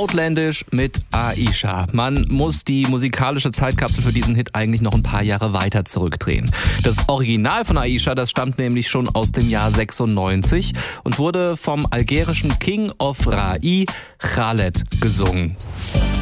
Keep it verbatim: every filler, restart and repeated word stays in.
Outlandish mit Aisha. Man muss die musikalische Zeitkapsel für diesen Hit eigentlich noch ein paar Jahre weiter zurückdrehen. Das Original von Aisha, das stammt nämlich schon aus dem Jahr sechsundneunzig und wurde vom algerischen King of Rai, Khaled, gesungen.